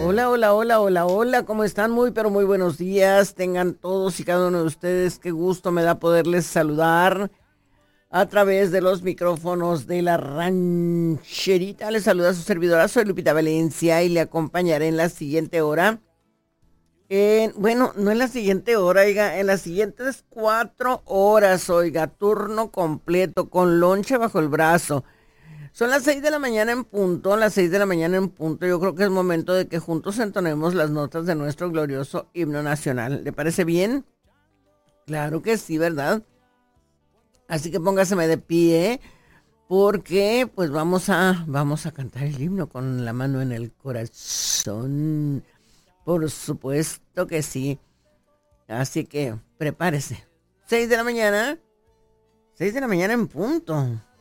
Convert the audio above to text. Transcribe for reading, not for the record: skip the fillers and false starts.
Hola, hola, hola, hola, hola, ¿cómo están? Muy, pero muy buenos días. Tengan todos y cada uno de ustedes. Qué gusto me da poderles saludar a través de los micrófonos de la rancherita. Les saluda su servidora, soy Lupita Valencia y le acompañaré en la siguiente hora. Bueno, no en la siguiente hora, oiga, en las siguientes 4 horas, oiga, turno completo con lonche bajo el brazo. Son las 6 de la mañana en punto, las 6 de la mañana en punto. Yo creo que es momento de que juntos entonemos las notas de nuestro glorioso himno nacional. ¿Le parece bien? Claro que sí, ¿verdad? Así que póngaseme de pie, porque pues vamos a cantar el himno con la mano en el corazón. Por supuesto que sí. Así que prepárese. 6 de la mañana, 6 de la mañana en punto.